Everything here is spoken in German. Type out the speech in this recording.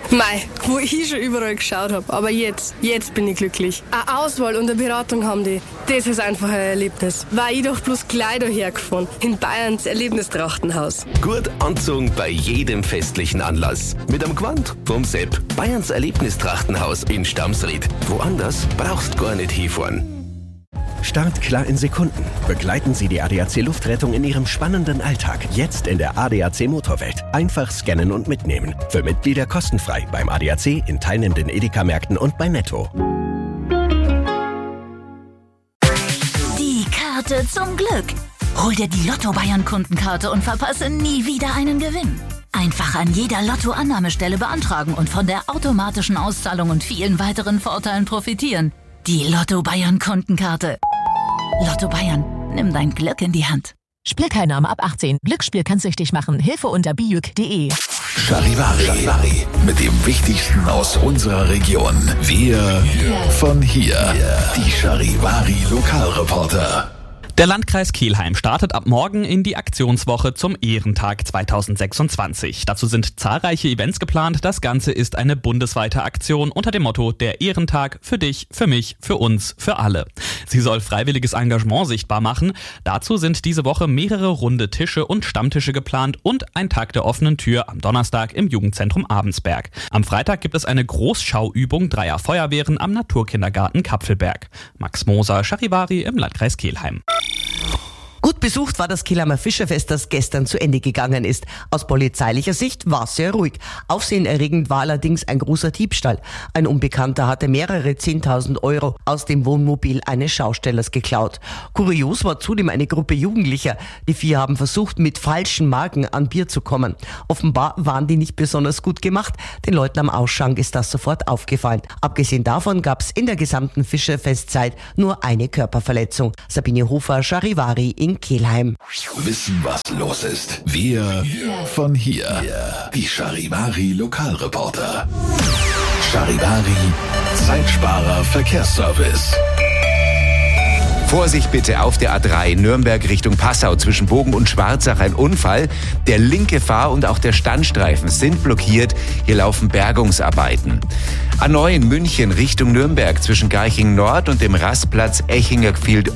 Mei, wo ich schon überall geschaut habe, aber jetzt bin ich glücklich. Eine Auswahl und eine Beratung haben die. Das ist einfach ein Erlebnis. War ich doch bloß gleich daher gefahren. In Bayerns Erlebnistrachtenhaus. Gut anzogen bei jedem festlichen Anlass. Mit einem Gewand vom Sepp. Bayerns Erlebnistrachtenhaus in Stamsried. Woanders brauchst gar nicht hinfahren. Start klar in Sekunden. Begleiten Sie die ADAC Luftrettung in Ihrem spannenden Alltag. Jetzt in der ADAC Motorwelt. Einfach scannen und mitnehmen. Für Mitglieder kostenfrei beim ADAC, in teilnehmenden Edeka-Märkten und bei Netto. Die Karte zum Glück. Hol dir die Lotto Bayern Kundenkarte und verpasse nie wieder einen Gewinn. Einfach an jeder Lotto-Annahmestelle beantragen und von der automatischen Auszahlung und vielen weiteren Vorteilen profitieren. Die Lotto Bayern Kundenkarte. Lotto Bayern, nimm dein Glück in die Hand. Spielteilnahme ab 18. Glücksspiel kann süchtig machen. Hilfe unter biuk.de. Charivari. Mit dem Wichtigsten aus unserer Region. Wir von hier. Die Charivari Lokalreporter. Der Landkreis Kelheim startet ab morgen in die Aktionswoche zum Ehrentag 2026. Dazu sind zahlreiche Events geplant. Das Ganze ist eine bundesweite Aktion unter dem Motto Der Ehrentag für dich, für mich, für uns, für alle. Sie soll freiwilliges Engagement sichtbar machen. Dazu sind diese Woche mehrere runde Tische und Stammtische geplant und ein Tag der offenen Tür am Donnerstag im Jugendzentrum Abensberg. Am Freitag gibt es eine Großschauübung 3er Feuerwehren am Naturkindergarten Kapfelberg. Max Moser, Charivari im Landkreis Kelheim. Gut besucht war das Kelheimer Fischerfest, das gestern zu Ende gegangen ist. Aus polizeilicher Sicht war es sehr ruhig. Aufsehenerregend war allerdings ein großer Diebstahl. Ein Unbekannter hatte mehrere 10.000 Euro aus dem Wohnmobil eines Schaustellers geklaut. Kurios war zudem eine Gruppe Jugendlicher. Die 4 haben versucht, mit falschen Marken an Bier zu kommen. Offenbar waren die nicht besonders gut gemacht. Den Leuten am Ausschank ist das sofort aufgefallen. Abgesehen davon gab es in der gesamten Fischerfestzeit nur eine Körperverletzung. Sabine Hofer, Charivari in Kelheim. Wissen, was los ist. Wir von hier. Die Charivari Lokalreporter. Charivari Zeitsparer Verkehrsservice. Vorsicht bitte auf der A3 Nürnberg Richtung Passau zwischen Bogen und Schwarzach ein Unfall. Der linke Fahr- und auch der Standstreifen sind blockiert. Hier laufen Bergungsarbeiten. A9 München Richtung Nürnberg zwischen Garching Nord und dem Rastplatz Echingerfield